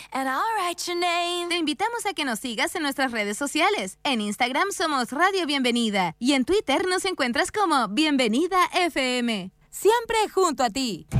and I'll write your name. Te invitamos a que nos sigas en nuestras redes sociales. En Instagram somos Radio Bienvenida y en Twitter nos encuentras como Bienvenida FM. Siempre junto a ti.